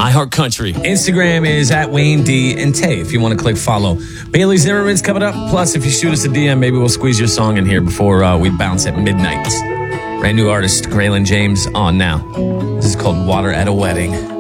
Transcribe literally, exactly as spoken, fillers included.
iHeartCountry. Instagram is at Wayne D and Tay if you want to click follow. Bailey Zimmerman's coming up. Plus, if you shoot us a D M, maybe we'll squeeze your song in here before uh, we bounce at midnight. Brand new artist, Graylin James, on now. This is called Water at a Wedding.